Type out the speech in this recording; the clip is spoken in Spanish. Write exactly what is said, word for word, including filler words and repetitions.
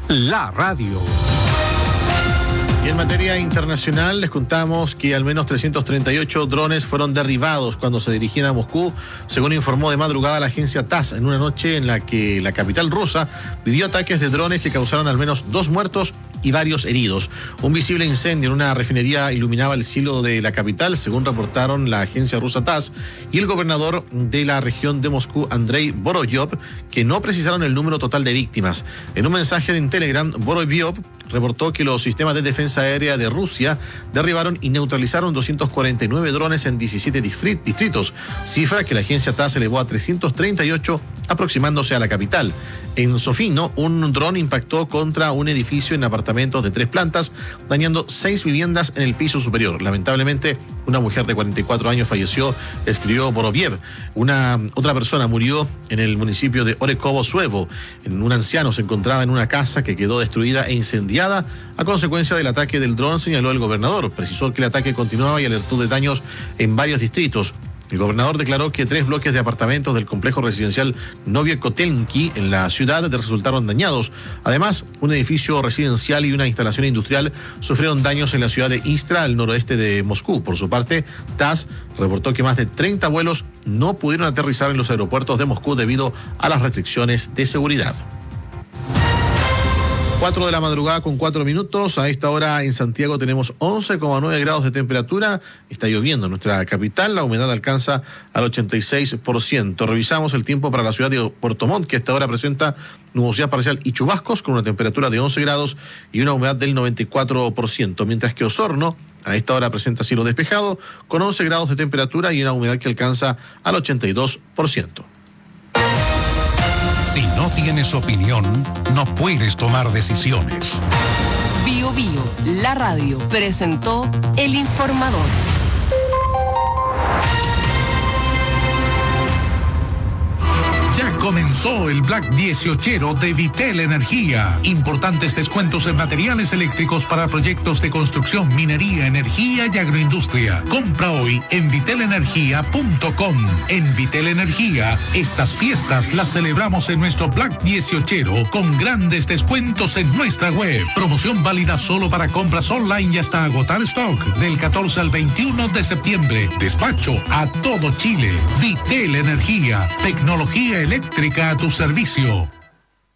la radio. Y en materia internacional les contamos que al menos trescientos treinta y ocho drones fueron derribados cuando se dirigían a Moscú, según informó de madrugada la agencia TASS, en una noche en la que la capital rusa vivió ataques de drones que causaron al menos dos muertos y varios heridos. Un visible incendio en una refinería iluminaba el cielo de la capital, según reportaron la agencia rusa TASS y el gobernador de la región de Moscú, Andrei Vorobyov, que no precisaron el número total de víctimas. En un mensaje en Telegram, Vorobyov reportó que los sistemas de defensa aérea de Rusia derribaron y neutralizaron doscientos cuarenta y nueve drones en diecisiete distritos, cifra que la agencia TASS elevó a trescientos treinta y ocho, aproximándose a la capital. En Sofino, un dron impactó contra un edificio en apartamentos de tres plantas, dañando seis viviendas en el piso superior. Lamentablemente, una mujer de cuarenta y cuatro años falleció, escribió Vorobyov. Una otra persona murió en el municipio de Orekovo-Suevo. Un anciano se encontraba en una casa que quedó destruida e incendiada a consecuencia del ataque del dron, señaló el gobernador. Precisó que el ataque continuaba y alertó de daños en varios distritos. El gobernador declaró que tres bloques de apartamentos del complejo residencial Novye Kotelnki en la ciudad resultaron dañados. Además, un edificio residencial y una instalación industrial sufrieron daños en la ciudad de Istra, al noroeste de Moscú. Por su parte, TASS reportó que más de treinta vuelos no pudieron aterrizar en los aeropuertos de Moscú debido a las restricciones de seguridad. cuatro de la madrugada con cuatro minutos. A esta hora en Santiago tenemos once coma nueve grados de temperatura. Está lloviendo en nuestra capital. La humedad alcanza al ochenta y seis por ciento. Revisamos el tiempo para la ciudad de Puerto Montt, que a esta hora presenta nubosidad parcial y chubascos con una temperatura de once grados y una humedad del noventa y cuatro por ciento. Mientras que Osorno a esta hora presenta cielo despejado con once grados de temperatura y una humedad que alcanza al ochenta y dos por ciento. Si no tienes opinión, no puedes tomar decisiones. Bio Bio, la radio, presentó El Informador. Ya comenzó el Black dieciochero de Vitel Energía. Importantes descuentos en materiales eléctricos para proyectos de construcción, minería, energía y agroindustria. Compra hoy en vitel energía punto com. En Vitel Energía, estas fiestas las celebramos en nuestro Black dieciochero con grandes descuentos en nuestra web. Promoción válida solo para compras online y hasta agotar stock del catorce al veintiuno de septiembre. Despacho a todo Chile. Vitel Energía, tecnología eléctrica a tu servicio.